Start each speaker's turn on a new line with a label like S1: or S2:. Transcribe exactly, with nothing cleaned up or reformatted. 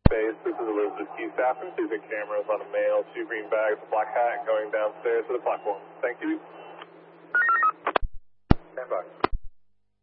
S1: Base, this is Elizabeth Key Stafford. Please get cameras on a male, two green bags, a black hat, going downstairs to the platform. Thank you.